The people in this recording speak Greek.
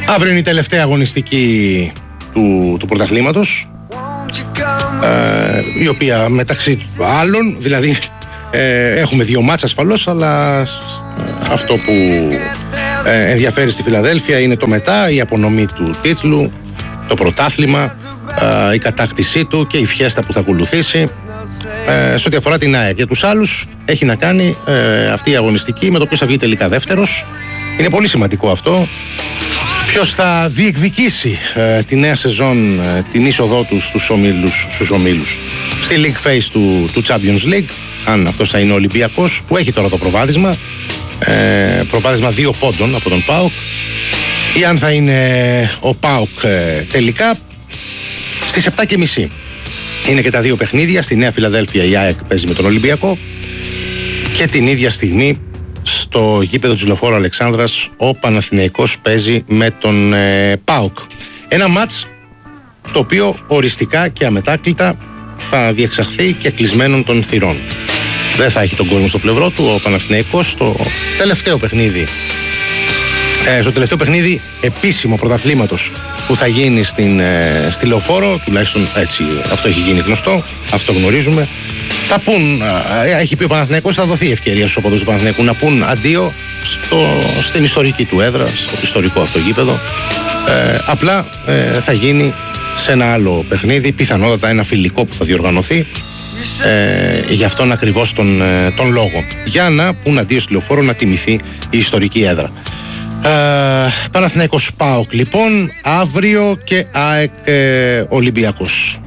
Αύριο είναι η τελευταία αγωνιστική του πρωταθλήματος, η οποία μεταξύ άλλων, δηλαδή έχουμε δύο μάτς ασφαλώς, αλλά αυτό που ενδιαφέρει στη Φιλαδέλφια είναι το μετά, η απονομή του τίτλου, το πρωτάθλημα, η κατάκτησή του και η φιέστα που θα ακολουθήσει. Σε ό,τι αφορά την ΑΕΚ, για τους άλλους έχει να κάνει αυτή η αγωνιστική με το ποιος θα βγει τελικά δεύτερος. Είναι πολύ σημαντικό αυτό. Ποιος θα διεκδικήσει τη νέα σεζόν, την είσοδό του στους ομίλους. Στη League Phase του Champions League, αν αυτός θα είναι ο Ολυμπιακός, που έχει τώρα το προβάδισμα 2 πόντων από τον ΠΑΟΚ, ή αν θα είναι ο ΠΑΟΚ τελικά στις 7:30. Είναι και τα δύο παιχνίδια. Στη Νέα Φιλαδέλφια η ΑΕΚ παίζει με τον Ολυμπιακό και την ίδια στιγμή στο γήπεδο της Λεωφόρου Αλεξάνδρας ο Παναθηναϊκός παίζει με τον ΠΑΟΚ. Ένα μάτς το οποίο οριστικά και αμετάκλητα θα διεξαχθεί και κλεισμένων των θυρών. Δεν θα έχει τον κόσμο στο πλευρό του ο Παναθηναϊκός στο τελευταίο παιχνίδι επίσημο πρωταθλήματος που θα γίνει στη Λεωφόρο, τουλάχιστον έτσι αυτό έχει γίνει γνωστό, αυτό γνωρίζουμε. Θα πούν, έχει πει ο Παναθηναϊκός, θα δοθεί ευκαιρία στους οπαδούς του Παναθηναϊκού να πούν αντίο στην ιστορική του έδρα, στο ιστορικό αυτό γήπεδο. Απλά θα γίνει σε ένα άλλο παιχνίδι, πιθανότατα ένα φιλικό που θα διοργανωθεί, γι' αυτόν ακριβώς τον λόγο. Για να πούν αντίο στη Λεωφόρο, να τιμηθεί η ιστορική έδρα. Παναθηναϊκός ΠΑΟΚ λοιπόν, αύριο, και ΑΕΚ Ολυμπιακός.